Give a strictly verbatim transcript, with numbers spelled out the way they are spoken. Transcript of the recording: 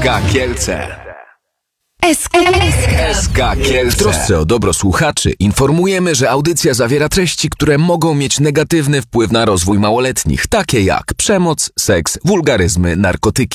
K Kielce. S K S K Kielce. W trosce o dobro słuchaczy informujemy, że audycja zawiera treści, które mogą mieć negatywny wpływ na rozwój małoletnich, takie jak przemoc, seks, wulgaryzmy, narkotyki.